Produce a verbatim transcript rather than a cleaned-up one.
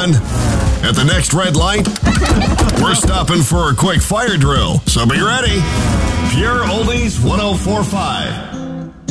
fun. At the next red light, we're stopping for a quick fire drill, so be ready. Pure Oldies one oh four point five.